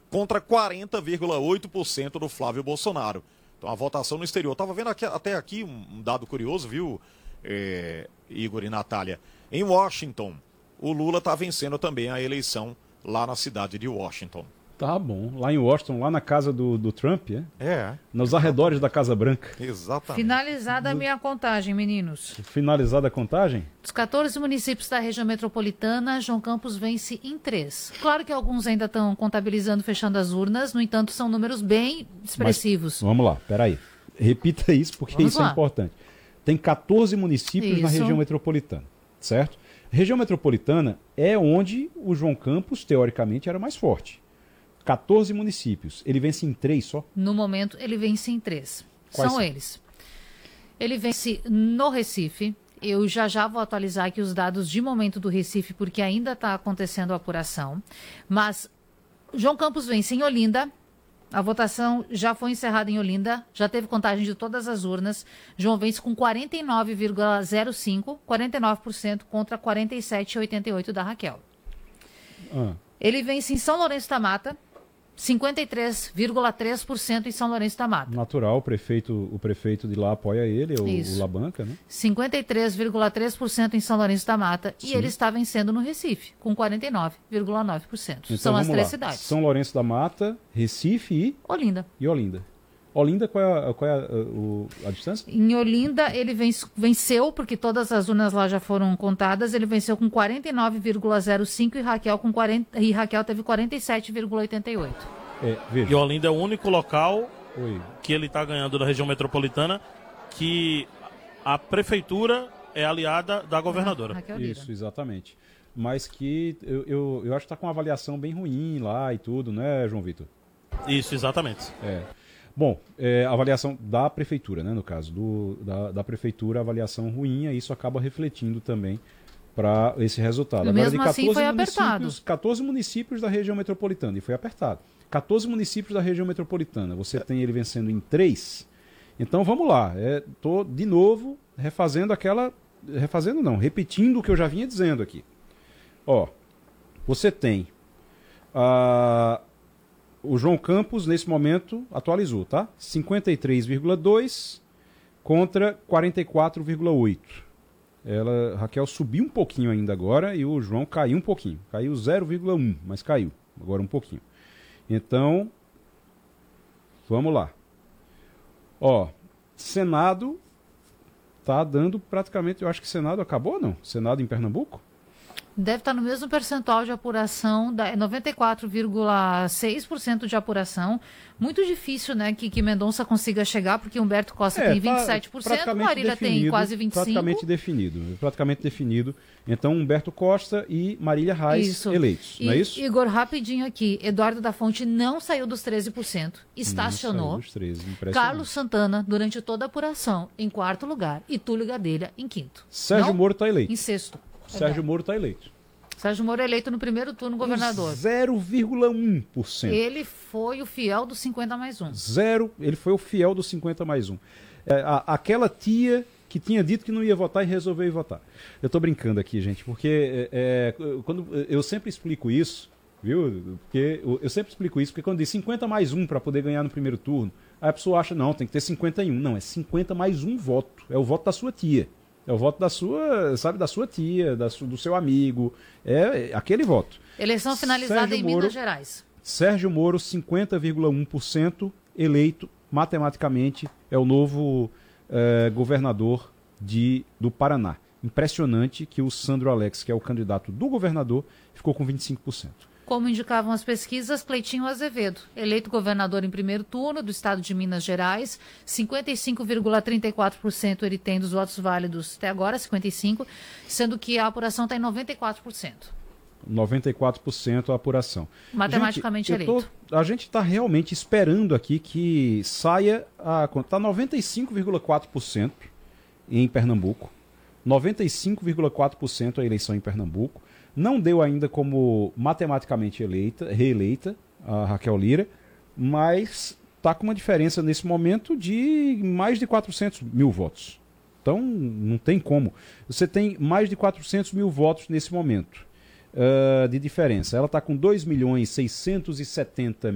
contra 40,8% do Flávio Bolsonaro. Então a votação no exterior. Estava vendo até aqui um dado curioso, viu, Igor e Natália? Em Washington, o Lula está vencendo também a eleição lá na cidade de Washington. Tá bom. Lá em Washington, lá na casa do Trump, é? É. Nos arredores da Casa Branca. Exatamente. Finalizada a minha contagem, meninos. Finalizada a contagem? Dos 14 municípios da região metropolitana, João Campos vence em 3. Claro que alguns ainda estão contabilizando, fechando as urnas, no entanto, são números bem expressivos. Mas, vamos lá, peraí. Repita isso, porque Vamos isso lá. é importante. Tem 14 municípios na região metropolitana, certo? Região metropolitana é onde o João Campos, teoricamente, era mais forte. 14 municípios. Ele vence em 3 só? No momento, ele vence em 3. Quais São são? eles. Ele vence no Recife. Eu já vou atualizar aqui os dados de momento do Recife, porque ainda está acontecendo a apuração. Mas João Campos vence em Olinda. A votação já foi encerrada em Olinda. Já teve contagem de todas as urnas. João vence com 49,05%, 49% contra 47,88% da Raquel. Ele vence em São Lourenço da Mata. 53,3% em São Lourenço da Mata. Natural, o prefeito de lá apoia ele, o Labanca, né? 53,3% em São Lourenço da Mata. Sim. E ele está vencendo no Recife, com 49,9%. Então, São as vamos 3 lá. cidades. São Lourenço da Mata, Recife e Olinda. Olinda. Olinda, qual é a distância? Em Olinda, ele venceu, porque todas as urnas lá já foram contadas, ele venceu com 49,05% e Raquel teve 47,88%. Veja. E Olinda é o único local que ele está ganhando da região metropolitana que a prefeitura é aliada da governadora. Isso, exatamente. Mas que eu acho que está com uma avaliação bem ruim lá e tudo, né, João Vitor? Isso, exatamente. Bom, a avaliação da prefeitura, né, no caso, da prefeitura, a avaliação ruim, e isso acaba refletindo também para esse resultado. E Agora, mesmo assim foi apertado. 14 municípios da região metropolitana, e foi apertado. 14 municípios da região metropolitana, você tem ele vencendo em 3. Então vamos lá, estou de novo repetindo o que eu já vinha dizendo aqui. Você tem o João Campos, nesse momento, atualizou, tá? 53,2 contra 44,8. Raquel subiu um pouquinho ainda agora e o João caiu um pouquinho. Caiu 0,1, mas caiu agora um pouquinho. Então, vamos lá. Senado tá dando praticamente, eu acho que Senado acabou ou não? Senado em Pernambuco? Deve estar no mesmo percentual de apuração, 94,6% de apuração. Muito difícil, né, que Mendonça consiga chegar, porque Humberto Costa tem 27%, Marília tem quase 25%. Praticamente definido. Então, Humberto Costa e Marília Reis eleitos, não é isso? Igor, rapidinho aqui, Eduardo da Fonte não saiu dos 13%, estacionou. Não saiu dos 13%, Carlos Santana, durante toda a apuração, em 4º lugar, e Túlio Gadelha em 5º. Sérgio Moro está eleito. Em 6º. Sérgio Moro está eleito. Sérgio Moro é eleito no primeiro turno governador. 0,1%. Ele foi o fiel do 50 mais 1. Ele foi o fiel do 50 mais 1. Aquela tia que tinha dito que não ia votar e resolveu ir votar. Eu estou brincando aqui, gente, porque quando eu sempre explico isso, viu? Eu sempre explico isso, porque quando diz 50 mais 1 para poder ganhar no primeiro turno, aí a pessoa acha, não, tem que ter 51. Não, é 50 mais 1 voto. É o voto da sua tia. É o voto da sua, da sua tia, do seu amigo. É aquele voto. Eleição finalizada em Minas Gerais. Sérgio Moro, 50,1% eleito matematicamente, é o novo governador do Paraná. Impressionante que o Sandro Alex, que é o candidato do governador, ficou com 25%. Como indicavam as pesquisas, Cleitinho Azevedo, eleito governador em primeiro turno do estado de Minas Gerais, 55,34% ele tem dos votos válidos até agora, 55%, sendo que a apuração está em 94%. 94% a apuração. Matematicamente eleito. A gente está realmente esperando aqui que saia está 95,4% em Pernambuco, 95,4% a eleição em Pernambuco. Não deu ainda como matematicamente reeleita a Raquel Lira, mas está com uma diferença nesse momento de mais de 400 mil votos. Então, não tem como. Você tem mais de 400 mil votos nesse momento de diferença. Ela está com 2.670.000